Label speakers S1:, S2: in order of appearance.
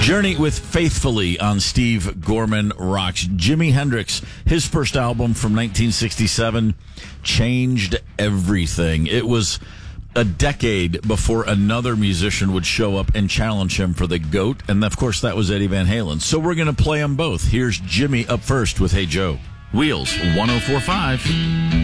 S1: Journey with Faithfully on Steve Gorman Rocks. Jimi Hendrix, his first album from 1967, changed everything. It was a decade before another musician would show up and challenge him for the GOAT, and of course that was Eddie Van Halen. So we're going to play them both. Here's Jimmy up first with Hey Joe. Wheels 104.5.